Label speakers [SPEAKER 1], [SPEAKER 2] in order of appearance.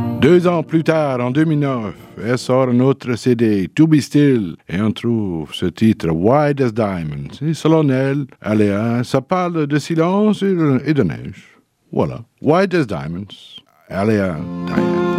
[SPEAKER 1] 2 ans plus tard, en 2009, elle sort un autre CD, To Be Still, et on trouve ce titre, White as Diamonds. C'est solennel, aléa, ça parle de silence et de neige. Voilà, White as Diamonds, aléa, Diane.